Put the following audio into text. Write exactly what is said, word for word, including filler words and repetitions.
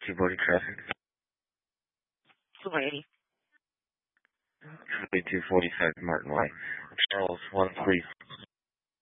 Two-body traffic. two eighty. two forty-five Martin Way. Charles one three